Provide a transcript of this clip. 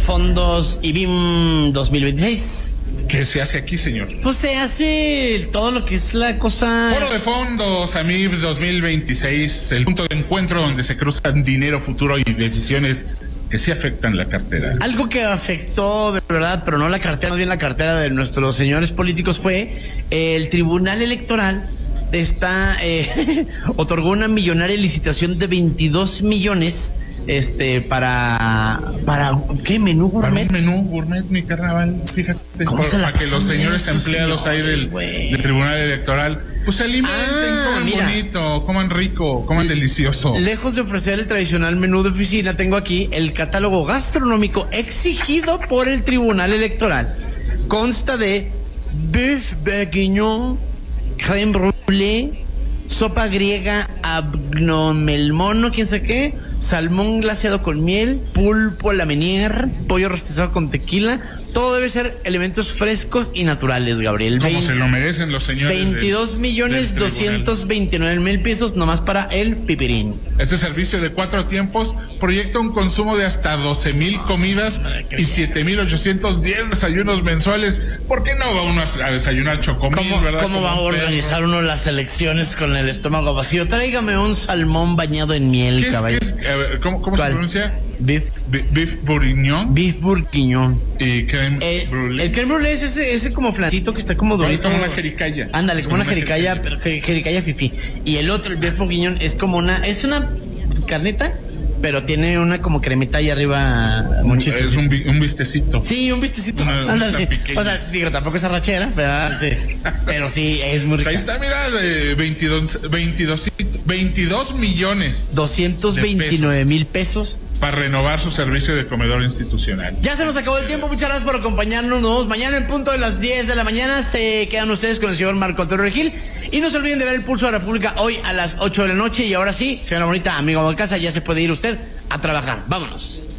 Fondos IBIM 2026. ¿Qué se hace aquí, señor? Pues se hace todo lo que es la cosa... Foro de Fondos AMIB 2026, el punto de encuentro donde se cruzan dinero, futuro y decisiones que sí afectan la cartera. Algo que afectó de verdad, pero no la cartera, más bien la cartera de nuestros señores políticos, fue el Tribunal Electoral otorgó una millonaria licitación de 22 millones para ¿qué? Menú gourmet. Para un menú gourmet, mi carnaval, fíjate, para que los señores empleados ahí del Tribunal Electoral pues se alimenten, coman bonito, coman rico, coman delicioso. Lejos de ofrecer el tradicional menú de oficina, tengo aquí el catálogo gastronómico exigido por el Tribunal Electoral. Consta de bœuf bourguignon, crème brûlée, sopa griega, abgnomelmono, quién sabe qué, salmón glaseado con miel, pulpo a la meunier, pollo rostizado con tequila. Todo debe ser elementos frescos y naturales, Gabriel. Como se lo merecen los señores. 22,229,000 pesos nomás para el pipirín. Este servicio de 4 tiempos proyecta un consumo de hasta 12,000 comidas y 7,810 desayunos mensuales. ¿Por qué no va uno a desayunar chocomil, verdad? ¿Cómo va a organizar uno las elecciones con el estómago vacío? Tráigame un salmón bañado en miel, caballero. ¿Cómo se pronuncia? Beef bourguignon. Beef bourguignon. Y crème brûlée. El crème brûlée es ese como flancito que está como durito. Como una jericaya. Ándale, como una jericaya, pero jericaya fifí. Y el otro, el beef bourguignon, es como es una carneta, pero tiene una como cremita ahí arriba. Es un vistecito. Sí, un vistecito. Ándale. O sea, digo, tampoco es arrachera, ¿verdad? Sí. Pero sí, es muy rica. Ahí está, mira, de 22 millones. 229,000 pesos. Para renovar su servicio de comedor institucional. Ya se nos acabó el tiempo, muchas gracias por acompañarnos. Nos vemos mañana en punto de las 10 de la mañana. Se quedan ustedes con el señor Marco Antonio Regil. Y no se olviden de ver el Pulso de la República hoy a las 8 de la noche. Y ahora sí, señora bonita, amigo de casa, ya se puede ir usted a trabajar. Vámonos.